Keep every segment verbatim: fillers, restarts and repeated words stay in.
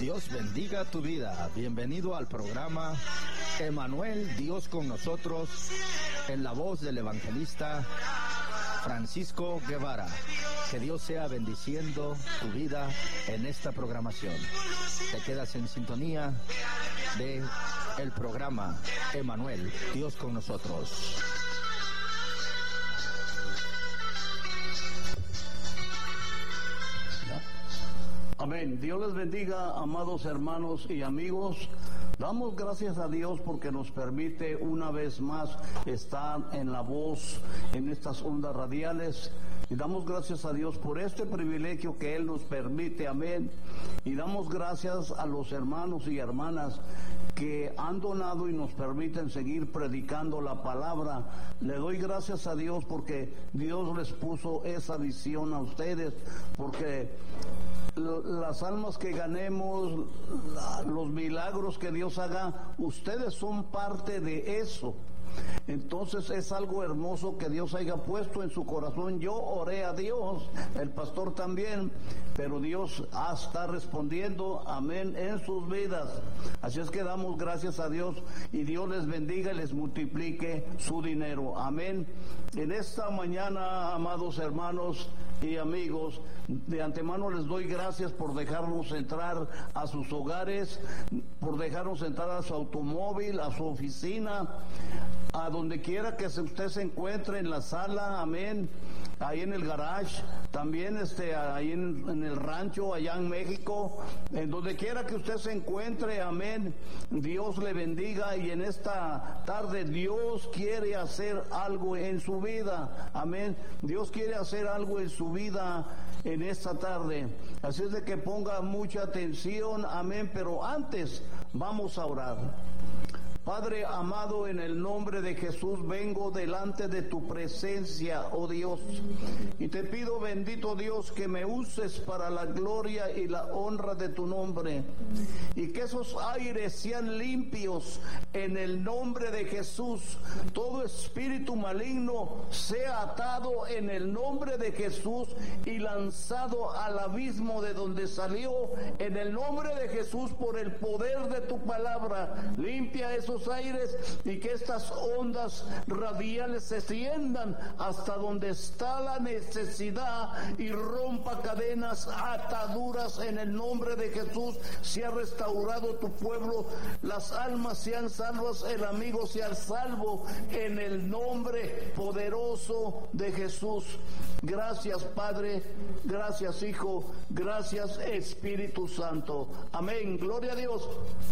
Dios bendiga tu vida. Bienvenido al programa Emanuel, Dios con nosotros, en la voz del evangelista Francisco Guevara. Que Dios sea bendiciendo tu vida en esta programación. Te quedas en sintonía de el programa Emanuel, Dios con nosotros. Amén. Dios les bendiga, amados hermanos y amigos. Damos gracias a Dios porque nos permite una vez más estar en la voz, en estas ondas radiales. Y damos gracias a Dios por este privilegio que Él nos permite. Amén. Y damos gracias a los hermanos y hermanas que han donado y nos permiten seguir predicando la palabra. Le doy gracias a Dios porque Dios les puso esa visión a ustedes, porque las almas que ganemos, los milagros que Dios haga, ustedes son parte de eso. Entonces es algo hermoso que Dios haya puesto en su corazón. Yo oré a Dios, el pastor también, pero Dios ah, está respondiendo, amén, en sus vidas. Así es que damos gracias a Dios y Dios les bendiga y les multiplique su dinero, amén. En esta mañana, amados hermanos y amigos, de antemano les doy gracias por dejarnos entrar a sus hogares, por dejarnos entrar a su automóvil, a su oficina, a donde quiera que usted se encuentre, en la sala, amén, ahí en el garage, también este, ahí en, en el rancho, allá en México, en donde quiera que usted se encuentre, amén, Dios le bendiga. Y en esta tarde Dios quiere hacer algo en su vida, amén, Dios quiere hacer algo en su vida en esta tarde. Así es de que ponga mucha atención, amén, pero antes vamos a orar. Padre amado, en el nombre de Jesús vengo delante de tu presencia, oh Dios, y te pido, bendito Dios, que me uses para la gloria y la honra de tu nombre, y que esos aires sean limpios en el nombre de Jesús. Todo espíritu maligno sea atado en el nombre de Jesús y lanzado al abismo de donde salió, en el nombre de Jesús, por el poder de tu palabra. Limpia esos aires y que estas ondas radiales se extiendan hasta donde está la necesidad y rompa cadenas, ataduras, en el nombre de Jesús. Se ha restaurado tu pueblo, las almas sean salvas, el amigo sea salvo, en el nombre poderoso de Jesús. Gracias, Padre, gracias, Hijo, gracias, Espíritu Santo. Amén. Gloria a Dios.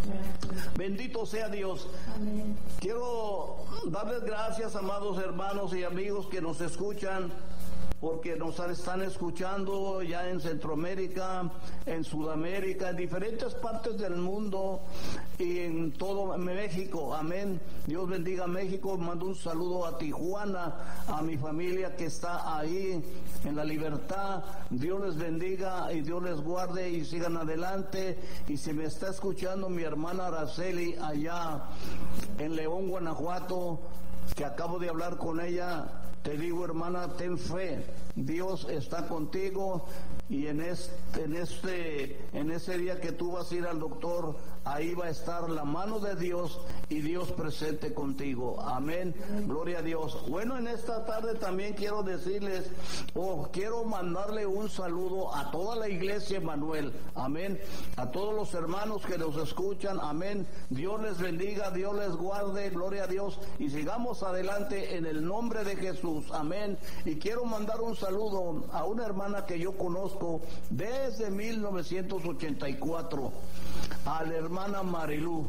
Bendito sea Dios. Amén. Quiero darles gracias, amados hermanos y amigos que nos escuchan, porque nos están escuchando ya en Centroamérica, en Sudamérica, en diferentes partes del mundo y en todo México, amén. Dios bendiga a México. Mando un saludo a Tijuana, a mi familia que está ahí en La Libertad. Dios les bendiga y Dios les guarde y sigan adelante. Y si me está escuchando mi hermana Araceli allá en León, Guanajuato, que acabo de hablar con ella, te digo, hermana, ten fe, Dios está contigo, y en este, en este, en ese día que tú vas a ir al doctor, ahí va a estar la mano de Dios y Dios presente contigo. Amén. Gloria a Dios. Bueno, en esta tarde también quiero decirles, oh, quiero mandarle un saludo a toda la iglesia Emanuel. Amén. A todos los hermanos que nos escuchan. Amén. Dios les bendiga, Dios les guarde. Gloria a Dios. Y sigamos adelante en el nombre de Jesús. Amén. Y quiero mandar un saludo a una hermana que yo conozco desde mil novecientos ochenta y cuatro, a la hermana Marilú,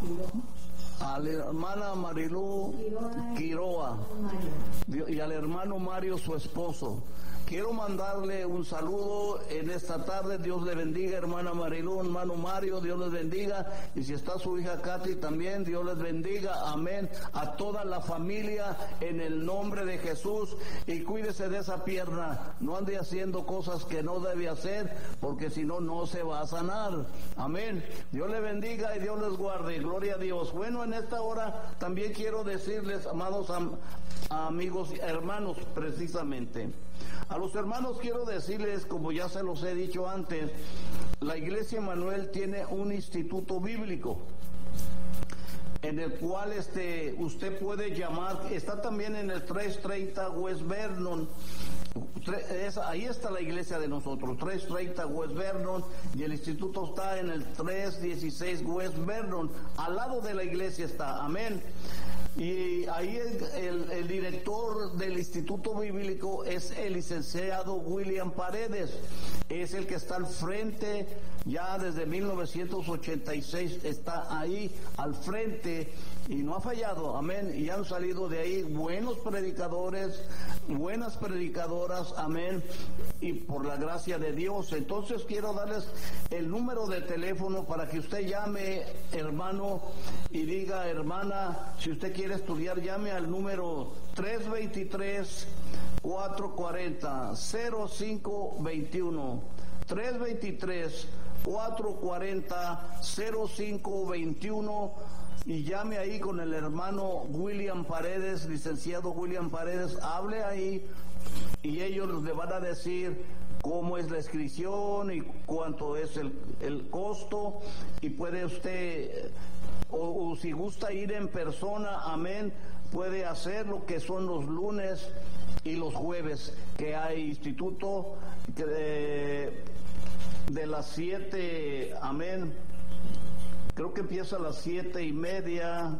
a la hermana Marilú Quiroa y al hermano Mario, su esposo. Quiero mandarle un saludo en esta tarde. Dios le bendiga, hermana Marilú, hermano Mario, Dios les bendiga. Y si está su hija Katy también, Dios les bendiga. Amén. A toda la familia en el nombre de Jesús. Y cuídese de esa pierna. No ande haciendo cosas que no debe hacer, porque si no, no se va a sanar. Amén. Dios le bendiga y Dios les guarde. Gloria a Dios. Bueno, en esta hora también quiero decirles, amados am- amigos y hermanos, precisamente, a los hermanos quiero decirles, como ya se los he dicho antes, la Iglesia Emanuel tiene un instituto bíblico en el cual este usted puede llamar. Está también en el trescientos treinta West Vernon. Es, ahí está la iglesia de nosotros, trescientos treinta West Vernon, y el instituto está en el trescientos dieciséis West Vernon. Al lado de la iglesia está, amén. Y ahí el, el, el director del Instituto Bíblico es el licenciado William Paredes. Es el que está al frente, ya desde mil novecientos ochenta y seis está ahí al frente y no ha fallado, amén. Y han salido de ahí buenos predicadores, buenas predicadoras, amén. Y por la gracia de Dios. Entonces quiero darles el número de teléfono para que usted llame, hermano, y diga, hermana, si usted quiere estudiar, llame al número tres dos tres, cuatro cuatro cero, cero cinco dos uno. tres dos tres, cuatro cuatro cero, cero cinco dos uno. Y llame ahí con el hermano William Paredes, licenciado William Paredes, hable ahí y ellos le van a decir cómo es la inscripción y cuánto es el, el costo, y puede usted, o, o si gusta ir en persona, amén, puede hacer lo que son los lunes y los jueves, que hay instituto que de, de las siete, amén, creo que empieza a las siete y media,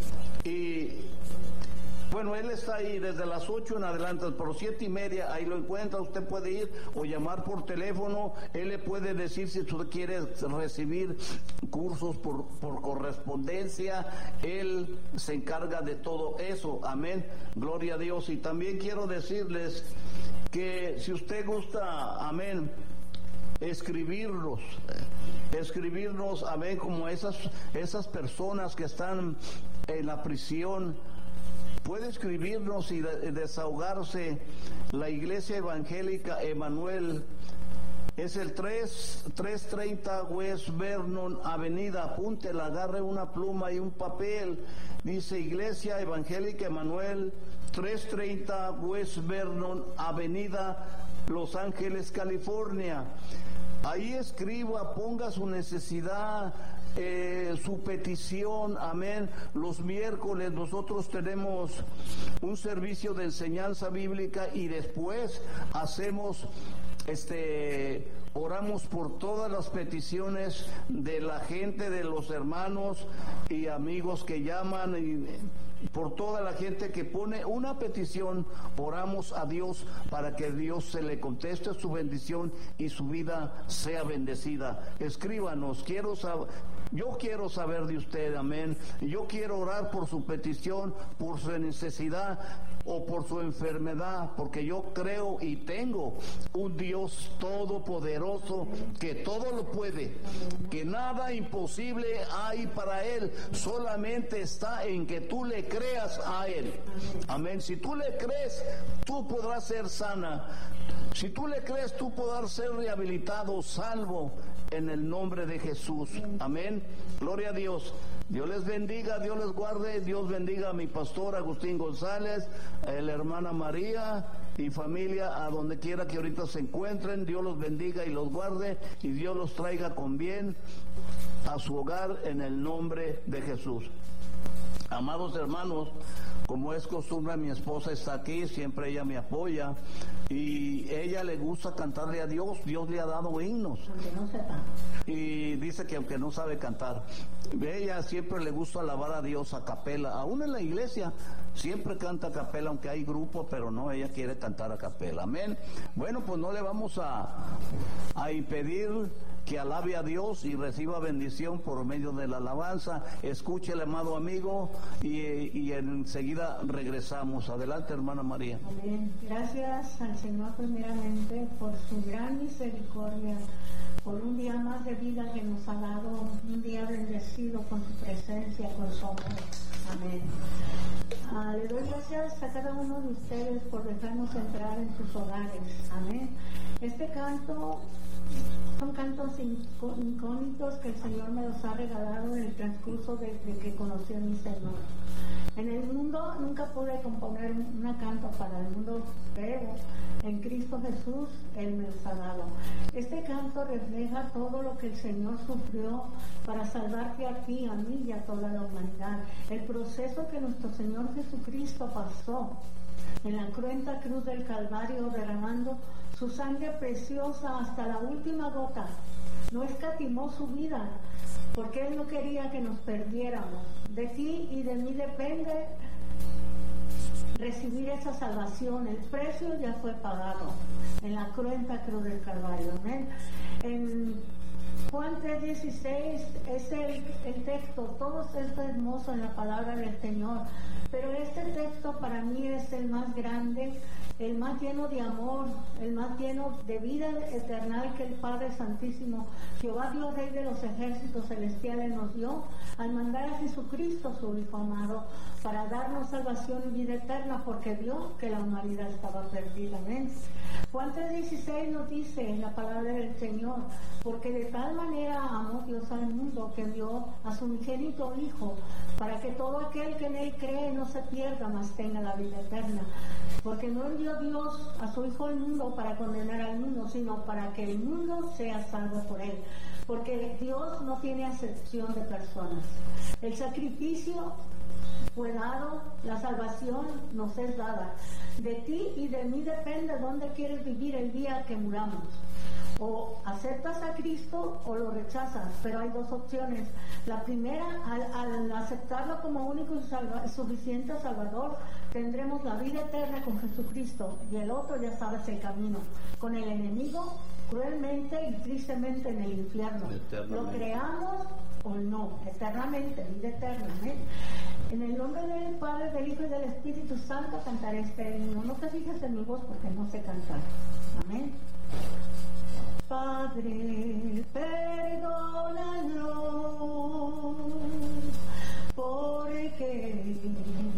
y bueno, él está ahí desde las ocho en adelante, por siete y media, ahí lo encuentra, usted puede ir o llamar por teléfono, él le puede decir si usted quiere recibir cursos por, por correspondencia, él se encarga de todo eso, amén, gloria a Dios. Y también quiero decirles que si usted gusta, amén, escribirnos, escribirnos, amén, como esas, esas personas que están en la prisión, puede escribirnos y de, desahogarse. La Iglesia Evangélica Emanuel es el trescientos treinta West Vernon Avenida, apúntela, agarre una pluma y un papel, dice Iglesia Evangélica Emanuel, trescientos treinta West Vernon Avenida, Los Ángeles, California. Ahí escriba, ponga su necesidad, eh, su petición, amén. Los miércoles nosotros tenemos un servicio de enseñanza bíblica y después hacemos, este, oramos por todas las peticiones de la gente, de los hermanos y amigos que llaman, y por toda la gente que pone una petición, oramos a Dios para que Dios se le conteste su bendición y su vida sea bendecida. Escríbanos, quiero saber, yo quiero saber de usted, amén. Yo quiero orar por su petición, por su necesidad o por su enfermedad, porque yo creo y tengo un Dios todopoderoso que todo lo puede, que nada imposible hay para Él, solamente está en que tú le creas a Él, amén. Si tú le crees, tú podrás ser sana. Si tú le crees, tú podrás ser rehabilitado, salvo, en el nombre de Jesús, amén. Gloria a Dios. Dios les bendiga, Dios les guarde, Dios bendiga a mi pastor Agustín González, a la hermana María y familia, a donde quiera que ahorita se encuentren. Dios los bendiga y los guarde, y Dios los traiga con bien a su hogar en el nombre de Jesús. Amados hermanos, como es costumbre, mi esposa está aquí, siempre ella me apoya, y ella le gusta cantarle a Dios. Dios le ha dado himnos, aunque no sepa, y dice que aunque no sabe cantar, ella siempre le gusta alabar a Dios a capela, aún en la iglesia siempre canta a capela, aunque hay grupo, pero no, ella quiere cantar a capela, amén. Bueno, pues no le vamos a, a impedir que alabe a Dios y reciba bendición por medio de la alabanza. Escuche el amado amigo y, y enseguida regresamos. Adelante, hermana María. Amén. Gracias al Señor primeramente por su gran misericordia, por un día más de vida que nos ha dado, un día bendecido con su presencia, con su amor. Amén. Ah, le doy gracias a cada uno de ustedes por dejarnos entrar en sus hogares. Amén. Este canto Son cantos incógnitos que el Señor me los ha regalado en el transcurso de, de que conocí a mi Señor. En el mundo nunca pude componer una canto para el mundo, pero en Cristo Jesús Él me los ha dado. Este canto refleja todo lo que el Señor sufrió para salvarte a ti, a mí y a toda la humanidad. El proceso que nuestro Señor Jesucristo pasó en la cruenta cruz del Calvario, derramando su sangre preciosa hasta la última gota. No escatimó su vida, porque Él no quería que nos perdiéramos. De ti y de mí depende recibir esa salvación. El precio ya fue pagado en la cruenta cruz del Calvario. Amén. En Juan tres dieciséis es el, el texto, todo esto es hermoso en la palabra del Señor, pero este texto para mí es el más grande, el más lleno de amor, el más lleno de vida eterna que el Padre Santísimo, Jehová Dios Rey de los ejércitos celestiales, nos dio al mandar a Jesucristo, su Hijo amado, para darnos salvación y vida eterna, porque vio que la humanidad estaba perdida. Amén. Juan tres dieciséis nos dice en la palabra del Señor, porque de tal manera amó Dios al mundo que envió a su unigénito Hijo, para que todo aquel que en Él cree no se pierda, mas tenga la vida eterna. Porque no envió Dios a su Hijo al mundo para condenar al mundo, sino para que el mundo sea salvo por Él. Porque Dios no tiene acepción de personas. El sacrificio fue dado, la salvación nos es dada. De ti y de mí depende dónde quieres vivir el día que muramos. O aceptas a Cristo o lo rechazas, pero hay dos opciones. La primera, al, al aceptarlo como único y salva, suficiente Salvador, tendremos la vida eterna con Jesucristo, y el otro ya sabes el camino, con el enemigo cruelmente y tristemente en el infierno. Lo creamos o no, eternamente, vida eterna. ¿eh? En el nombre del Padre, del Hijo y del Espíritu Santo cantaré este himno. No te fijes en mi voz porque no sé cantar. Amén. Padre, perdónanos, porque